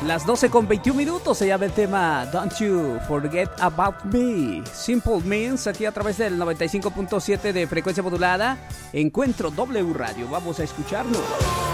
Las 12:21 se llama el tema Don't You Forget About Me. Simple Minds, aquí a través del 95.7 de frecuencia modulada. Encuentro W Radio. Vamos a escucharlo.